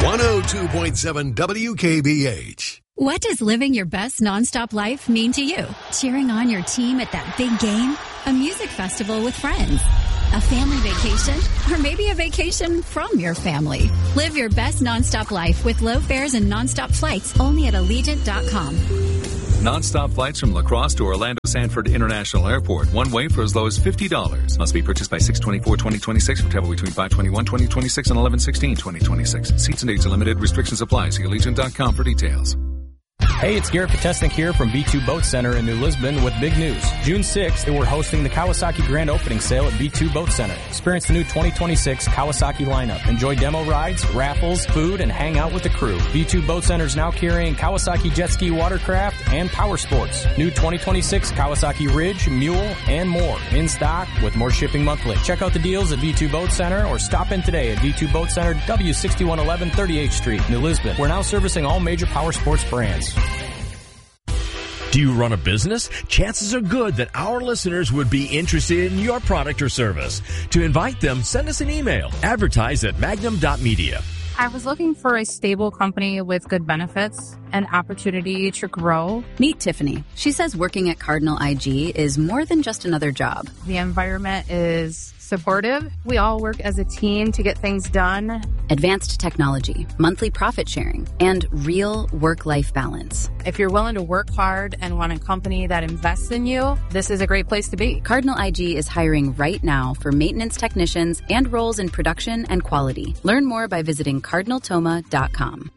102.7 WKBH. What does living your best nonstop life mean to you? Cheering on your team at that big game? A music festival with friends? A family vacation? Or maybe a vacation from your family? Live your best nonstop life with low fares and nonstop flights only at Allegiant.com. Non-stop flights from La Crosse to Orlando Sanford International Airport. One way for as low as $50. Must be purchased by 6/24/2026 for travel between 5/21/2026 and 11/16/2026. Seats and dates are limited. Restrictions apply. See Allegiant.com for details. Hey, it's Garrett Potesnik here from B2 Boat Center in New Lisbon with big news. June 6th, we're hosting the Kawasaki Grand Opening Sale at B2 Boat Center. Experience the new 2026 Kawasaki lineup. Enjoy demo rides, raffles, food, and hang out with the crew. B2 Boat Center is now carrying Kawasaki Jet Ski Watercraft and Power Sports. New 2026 Kawasaki Ridge, Mule, and more. In stock with more shipping monthly. Check out the deals at B2 Boat Center or stop in today at B2 Boat Center, W6111 38th Street, New Lisbon. We're now servicing all major power sports brands. Do you run a business? Chances are good that our listeners would be interested in your product or service. To invite them, send us an email. Advertise at magnum.media. I was looking for a stable company with good benefits and opportunity to grow. Meet Tiffany. She says working at Cardinal IG is more than just another job. The environment is supportive. We all work as a team to get things done. Advanced technology, monthly profit sharing, and real work-life balance. If you're willing to work hard and want a company that invests in you, this is a great place to be. Cardinal IG is hiring right now for maintenance technicians and roles in production and quality. Learn more by visiting cardinaltoma.com.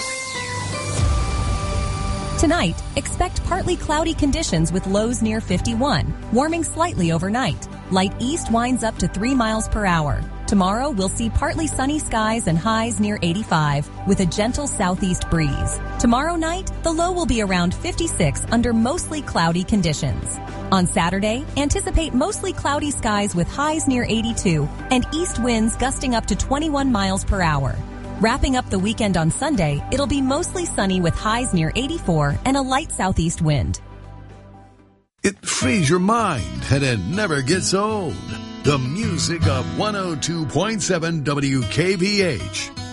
Tonight, expect partly cloudy conditions with lows near 51, warming slightly overnight. Light east winds up to 3 miles per hour. Tomorrow, we'll see partly sunny skies and highs near 85 with a gentle southeast breeze. Tomorrow night, the low will be around 56 under mostly cloudy conditions. On Saturday, anticipate mostly cloudy skies with highs near 82 and east winds gusting up to 21 miles per hour. Wrapping up the weekend on Sunday, it'll be mostly sunny with highs near 84 and a light southeast wind. It frees your mind and it never gets old. The music of 102.7 WKBH.